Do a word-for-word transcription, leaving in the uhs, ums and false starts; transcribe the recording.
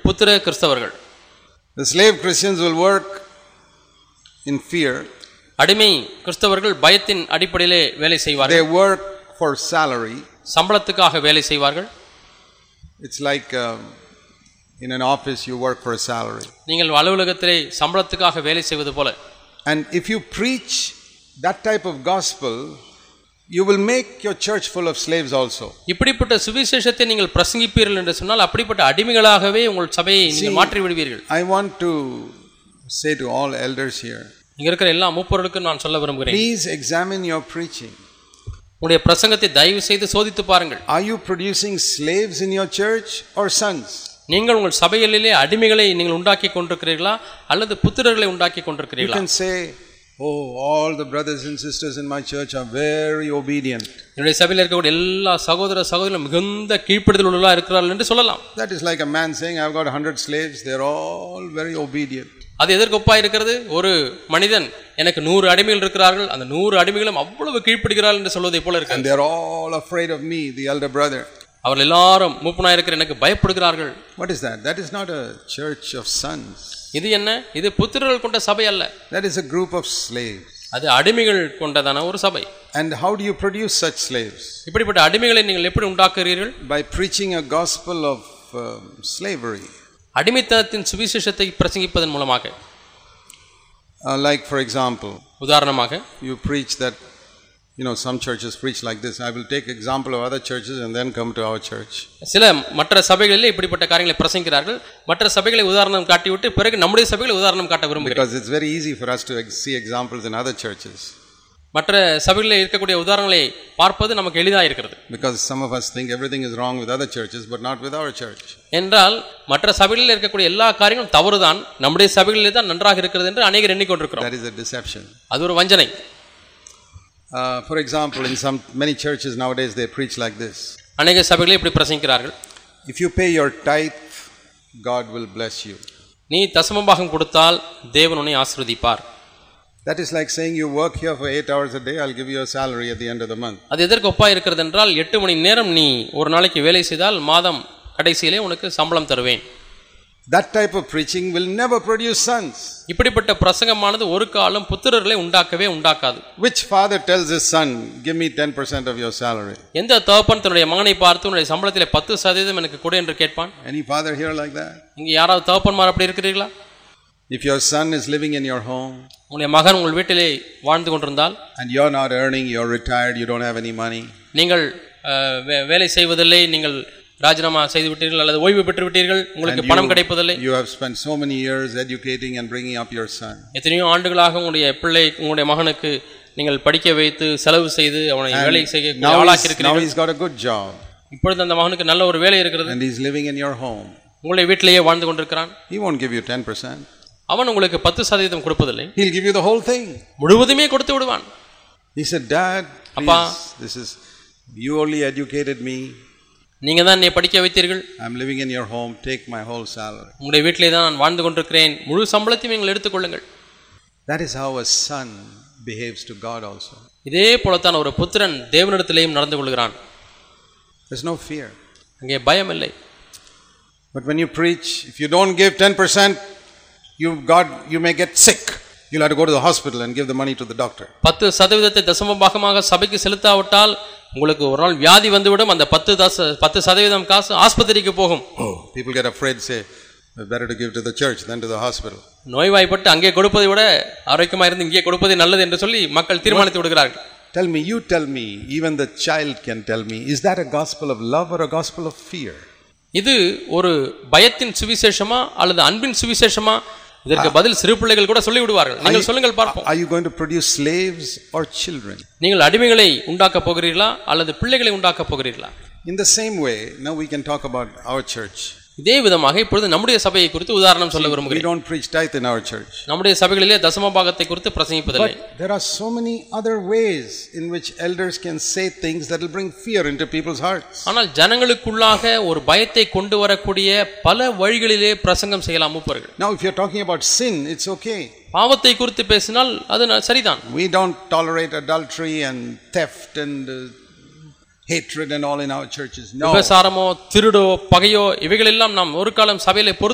புத்திர கிறிஸ்தவர்கள். The slave Christians will work in fear. அடிமை கிறிஸ்தவர்கள் பயத்தின் அடிப்படையிலே வேலை செய்வார்கள். They work for salary. சம்பளத்துக்காக வேலை செய்வார்கள். It's like um, in an office you work for a salary. நீங்கள் அலுவலகத்திலே சம்பளத்துக்காக வேலை செய்வது போல. And if you preach that type of gospel, you will make your church full of slaves also. இப்படிப்பட்ட சுவிசேஷத்தை நீங்கள் பிரசங்கிப்பீர்கள் என்று சொன்னால் அப்படிப்பட்ட அடிமைகளாகவே உங்கள் சபையை நீங்கள் மாற்றி விடுவீர்கள். I want to say to all elders here, இங்க இருக்கிற எல்லா மூப்பர்களுக்கும் நான் சொல்ல விரும்புகிறேன், please examine your preaching. உங்களுடைய பிரசங்கத்தை தயவு செய்து சோதித்து பாருங்கள். Are you producing slaves in your church or sons? நீங்கள் உங்கள் சபைகளிலே அடிமைகளை நீங்கள் உண்டாக்கி கொண்டிருக்கிறீர்களா அல்லது புத்திரர்களை உண்டாக்கி கொண்டிருக்கிறீர்களா? You can say, oh, all the brothers and sisters in my church are very obedient. என்னுடைய சபையில் இருக்கக்கூடிய எல்லா சகோதர சகோதரிகளும் மிகுந்த கீழ்ப்படிதல் உள்ளவர்களாக இருக்கிறார்கள் என்று சொல்லலாம். That is like a man saying, I've got a hundred slaves, they're all very obedient. அது எதற்கு ஒப்பாய் இருக்கிறது? ஒரு மனிதன் எனக்கு நூறு அடிமைகள் இருக்கிறார்கள், அந்த நூறு அடிமைகளும் அவ்வளவு கீழ்ப்படுகிறார்கள் என்று சொல்வதை போல இருக்கு. And they're all afraid of me, the elder brother. அவர்கள் எல்லாரும் மூப்பனாய் இருக்கிற எனக்கு பயப்படுகிறார்கள். What is that? That is not a church of sons. இது என்ன? இது புத்திரர்கள் கொண்ட சபை அல்ல. That is a group of slaves. அது அடிமைகள் கொண்டதான ஒரு சபை. And how do you produce such slaves? இப்படிப்பட்ட அடிமைகளை நீங்கள் எப்படி உண்டாக்குகிறீர்கள்? By preaching a gospel of um, slavery. அடிமைத்தனத்தின் சுவிசேஷத்தை பிரசங்கிப்பதன் மூலமாக. Uh, like for example, உதாரணமாக you preach that, you know, some churches preach like this. I will take example of other churches and then come to our church. சில மற்ற சபைகளிலே இப்படிப்பட்ட காரியங்களை பிரசங்கிக்கிறார்கள். மற்ற சபைகளை உதாரணம் காட்டிவிட்டு பிறகு நம்முடைய சபைகளை உதாரணம் காட்ட விரும்புகிறேன். Because it's very easy for us to see examples in other churches. மற்ற சபைகளில் இருக்கக்கூடிய உதாரணங்களை பார்ப்பது நமக்கு எளிதாக இருக்கிறது. Because some of us think everything is wrong with other churches but not with our church. என்றால் மற்ற சபைகளில் இருக்கக்கூடிய எல்லா காரியங்களும் தவறுதான், நம்முடைய சபைகளிலே தான் நன்றாக இருக்கிறது என்று அநேகர் எண்ணிக்கொண்டிருக்கிறோம். That is a deception. அது ஒரு வஞ்சனை. Uh, for example, in some many churches nowadays they preach like this. அநேக சபைகளில் இப்படி பிரசங்கிக்கிறார்கள். If you pay your tithe, God will bless you. நீ தசமபாகம் கொடுத்தால் தேவன் உன்னை ஆசீர்வதிப்பார். That is like saying you work here for eight hours a day, I'll give you a salary at the end of the month. அது எதற்கு ஒப்பாய் இருக்கிறது என்றால் எட்டு மணி நேரம் நீ ஒரு நாளைக்கு வேலை செய்தால் மாதம் கடைசியிலே உனக்கு சம்பளம் தருவேன். That type of preaching will never produce sons. இப்படிப்பட்ட பிரசங்கமானது ஒரு காலம் புத்திரர்களை உண்டாக்கவே உண்டாக்காது. Which father tells his son, give me ten percent of your salary? எந்த தகப்பன் தன்னுடைய மகனை பார்த்து உன்னுடைய சம்பளத்திலே பத்து சதவீதம் எனக்கு கொடு என்று கேட்பான்? Any father here like that? இங்க யாராவது தகப்பன்மார் அப்படி இருக்கிறீர்களா? If your son is living in your home, உங்களுடைய மகன் உங்கள் வீட்டிலே வாழ்ந்து கொண்டிருந்தால், and you're not earning, you're retired, you don't have any money, நீங்கள் வேலை செய்வதில்லை, நீங்கள் ராஜினாமா செய்து விட்டீர்கள் அல்லது ஓய்வு பெற்று விட்டீர்கள், உங்களுக்கு பணம் கிடைப்பதில்லை, you have spent so many years educating and bringing up your son, எத்தனையோ ஆண்டுகளாக உங்களுடைய பிள்ளை உங்களுடைய மகனுக்கு நீங்கள் படிக்க வைத்து செலவு செய்து அவனை வேலை செய்ய ஆளாக்கி இருக்கிறீர்கள். Now he's got a good job. இப்பொழுது அந்த மகனுக்கு நல்ல ஒரு வேலை இருக்கிறது, and he's living in your home, உங்களுடைய வீட்டிலேயே வாழ்ந்து கொண்டிருக்கிறான். He won't give you ten percent. அவன் உங்களுக்கு பத்து சதவீதம் கொடுப்பதில்லை, he'll give you the whole thing, முழுவதுமே கொடுத்து விடுவான். He said, Dad, அப்பா, this is, you only educated me, நீங்க தான் என்னை படிக்க வைத்தீர்கள், I'm living in your home, take my whole salary. உங்களுடைய வீட்டிலே தான் நான் வாழ்ந்து கொண்டிருக்கிறேன், முழு சம்பளத்தையும் நீங்கள் எடுத்துக்கொள்ளுங்கள். That is how a son behaves to God also. இதே போலத்தான் ஒரு புத்திரன் தேவனிடத்திலேயும் நடந்து கொள்கிறான். There's no fear, அங்கே பயம் இல்லை. But when you preach, if you don't give ten percent, you God you may get sick, you'll have to go to the hospital and give the money to the doctor. பத்து சதவீதத்தை தசம பாகமாக சபைக்கு செலுத்தாவிட்டால் உங்களுக்கு ஒரு நாள் வியாதி வந்துவிடும், அந்த பத்து பத்து சதவீதம் காசு ஆஸ்பத்திரிக்கு போகும். People get afraid, say better to give to the church than to the hospital. நோய்வாய்ப்பட்டு அங்கே கொடுப்பதை விட ஆரோக்கியமாக இருந்து இங்கே கொடுப்பதே நல்லது என்று சொல்லி மக்கள் தீர்மானித்து விடுகிறார்கள். Tell me, you tell me, even the child can tell me, is that a gospel of love or a gospel of fear? இது ஒரு பயத்தின் சுவிசேஷமா அல்லது அன்பின் சுவிசேஷமா? இதற்கு பதில் சிறு பிள்ளைகள் கூட சொல்லி விடுவார்கள். நீங்கள் சொல்லுங்கள் பார்ப்போம். Are you going to produce slaves or children? நீங்கள் அடிமைகளை உண்டாக்க போகிறீர்களா அல்லது பிள்ளைகளை உண்டாக்க போகிறீர்களா? In the same way, now we can talk about our church. இதே விதமாக இப்பொழுது நம்முடைய சபையை குறித்து உதாரணம் சொல்ல விரும்புகிறேன். We don't preach tithe in our church. நம்முடைய சபைகளிலே தசம பாகத்தை குறித்து பிரசங்கிப்பதில்லை. But there are so many other ways in which elders can say things that will bring fear into people's hearts. ஆனால் ஜனங்களுக்குள்ளாக ஒரு பயத்தை கொண்டு வரக்கூடிய பல வழிகளிலே பிரசங்கம் செய்யலாம் மூப்பர்கள். Now if you're talking about sin, it's okay. பாவத்தை குறித்து பேசினால் அது சரிதான். We don't tolerate adultery and theft and uh, hatred and all in our churches. No. விபசாரமோ திருடோ பகையோ இவைகள் எல்லாம் நாம் ஒரு காலம் சபையிலே